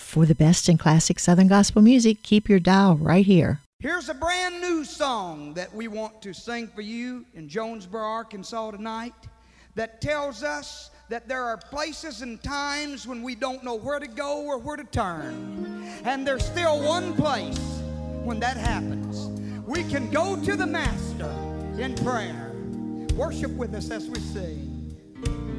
For the best in classic Southern gospel music, keep your dial right here. Here's a brand new song that we want to sing for you in Jonesboro, Arkansas tonight that tells us that there are places and times when we don't know where to go or where to turn. And there's still one place when that happens. We can go to the Master in prayer. Worship with us as we sing.